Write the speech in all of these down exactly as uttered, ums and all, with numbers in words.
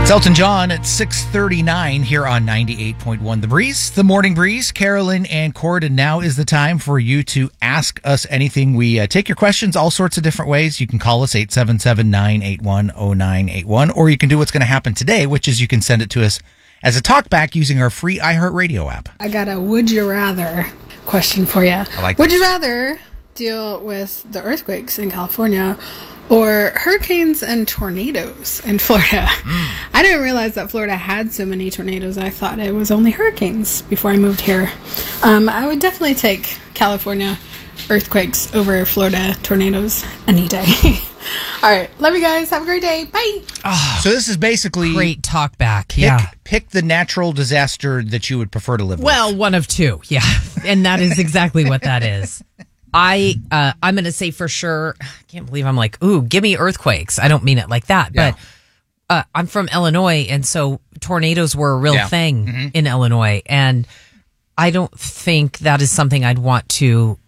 It's Elton John at six thirty-nine here on ninety-eight point one The Breeze, the Morning Breeze. Carolyn and Cord, and now is the time for you to ask us anything. We uh, take your questions all sorts of different ways. You can call us eight seven seven, nine eight one, zero nine eight one, or you can do what's going to happen today, which is you can send it to us as a talkback using our free iHeartRadio app. I got a would you rather question for you. I like Would this. you rather deal with the earthquakes in California or hurricanes and tornadoes in Florida? Mm. I didn't realize that Florida had so many tornadoes. I thought it was only hurricanes before I moved here. Um, I would definitely take California earthquakes over Florida tornadoes any day. All right. Love you guys. Have a great day. Bye. Oh, so this is basically great talk back. Pick, yeah. Pick the natural disaster that you would prefer to live well, with. Well, one of two. Yeah. And that is exactly what that is. I, uh, I'm going to say for sure, I can't believe I'm like, ooh, give me earthquakes. I don't mean it like that, yeah. but uh, I'm from Illinois, and so tornadoes were a real yeah. thing mm-hmm. in Illinois, and I don't think that is something I'd want to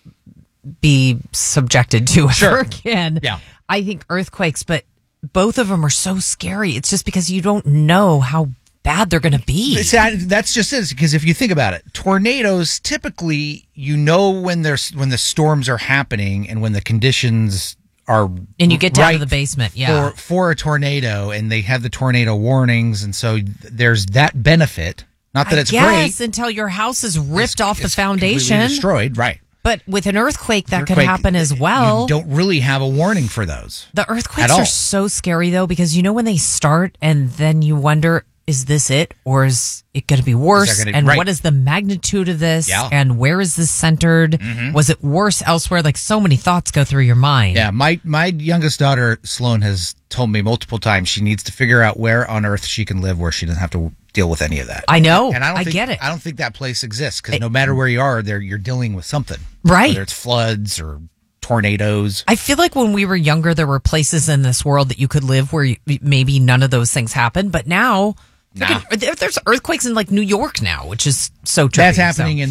be subjected to sure. ever again. Yeah. I think earthquakes, but both of them are so scary. It's just because you don't know how bad they're going to be. That's just it, because if you think about it, tornadoes typically, you know when there's when the storms are happening and when the conditions are and you get down right to the basement, yeah, for, for a tornado, and they have the tornado warnings, and so there's that benefit. Not that I it's guess, great until your house is ripped it's, off the it's foundation, destroyed, right? But with an earthquake, that earthquake, could happen as well. You don't really have a warning for those. The earthquakes are so scary, though, because you know when they start and then you wonder, is this it? Or is it going to be worse? Gonna, and right. what is the magnitude of this? Yeah. And where is this centered? Mm-hmm. Was it worse elsewhere? Like so many thoughts go through your mind. Yeah, my, my youngest daughter, Sloan, has told me multiple times she needs to figure out where on earth she can live where she doesn't have to deal with any of that. I know. And I, don't I think, get it. I don't think that place exists because no matter where you are, there you're dealing with something. Right. Whether it's floods or tornadoes. I feel like when we were younger, there were places in this world that you could live where you, maybe none of those things happen. But now, nah. there's earthquakes in like New York now, which is so trippy. That's happening so. in